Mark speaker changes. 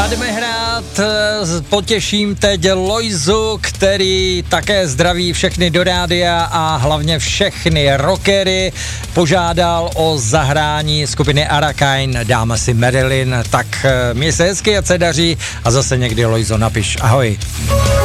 Speaker 1: A jdeme hrát, potěším teď Lojzu, který také zdraví všechny do rádia a hlavně všechny rockery. Požádal o zahrání skupiny Arakain, dáme si Marilyn, tak měj se hezky, ať se daří a zase někdy Lojzo napiš. Ahoj.